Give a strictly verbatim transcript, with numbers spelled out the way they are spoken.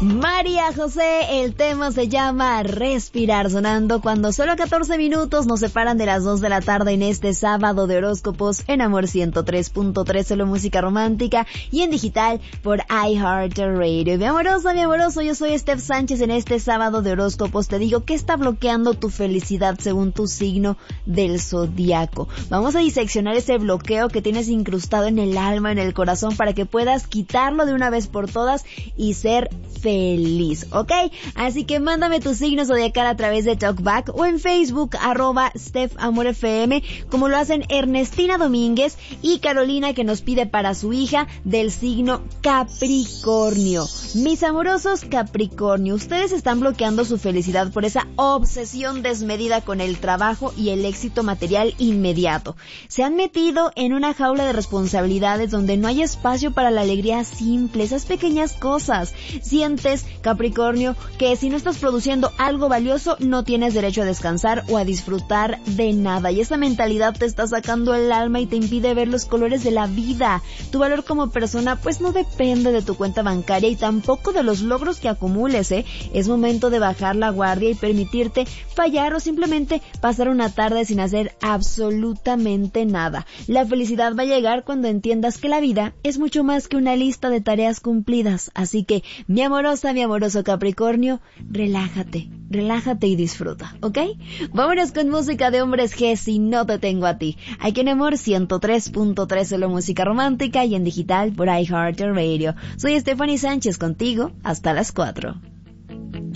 María José, el tema se llama Respirar, sonando cuando solo catorce minutos nos separan de las dos de la tarde en este sábado de horóscopos en Amor ciento tres punto tres, solo música romántica y en digital por iHeartRadio. Mi amoroso, mi amoroso, yo soy Steph Sánchez. En este sábado de horóscopos te digo qué está bloqueando tu felicidad según tu signo del zodiaco. Vamos a diseccionar ese bloqueo que tienes incrustado en el alma, en el corazón, para que puedas quitarlo de una vez por todas y ser feliz. Feliz, ¿ok? Así que mándame tu signo zodiacal a través de Talkback o en Facebook, arroba Steph Amor F M, como lo hacen Ernestina Domínguez y Carolina, que nos pide para su hija del signo Capricornio. Mis amorosos Capricornio, ustedes están bloqueando su felicidad por esa obsesión desmedida con el trabajo y el éxito material inmediato. Se han metido en una jaula de responsabilidades donde no hay espacio para la alegría simple, esas pequeñas cosas. Sienten Capricornio, que si no estás produciendo algo valioso, no tienes derecho a descansar o a disfrutar de nada. Y esa mentalidad te está sacando el alma y te impide ver los colores de la vida. Tu valor como persona, pues no depende de tu cuenta bancaria y tampoco de los logros que acumules, ¿eh? Es momento de bajar la guardia y permitirte fallar o simplemente pasar una tarde sin hacer absolutamente nada. La felicidad va a llegar cuando entiendas que la vida es mucho más que una lista de tareas cumplidas. Así que, mi amor, mi amoroso Capricornio, relájate, relájate y disfruta, ¿ok? Vámonos con música de Hombres G, Si No Te Tengo a Ti. Aquí en Amor ciento tres punto tres, solo música romántica y en digital por iHeartRadio. Soy Stephanie Sánchez contigo hasta las cuatro.